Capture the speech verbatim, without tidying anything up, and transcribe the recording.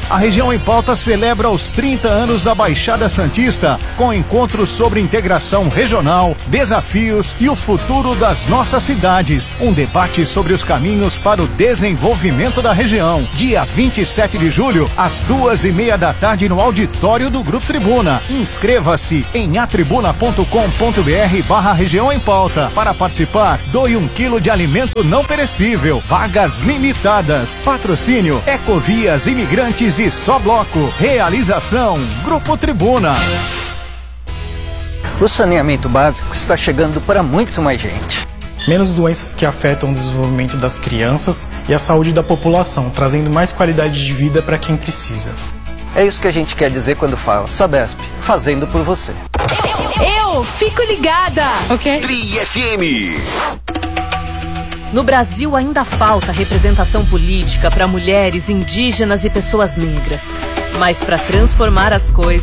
A Região em Pauta celebra os trinta anos da Baixada Santista, com encontros sobre integração regional, desafios e o futuro das nossas cidades. Um debate sobre os caminhos para o desenvolvimento da região. Dia vinte e sete de julho, às duas e meia da tarde, no auditório do Grupo Tribuna. Inscreva-se em atribuna ponto com ponto br barra Região em Pauta. Para participar, doe um quilo de alimento não perecível. Vagas limitadas. Patrocínio Ecovias, Imigrantes e Só Bloco. Realização Grupo Tribuna. O saneamento básico está chegando para muito mais gente. Menos doenças que afetam o desenvolvimento das crianças e a saúde da população, trazendo mais qualidade de vida para quem precisa. É isso que a gente quer dizer quando fala Sabesp, fazendo por você. Eu, eu fico ligada. Ok. Tri F M. No Brasil ainda falta representação política para mulheres, indígenas e pessoas negras. Mas para transformar as coisas,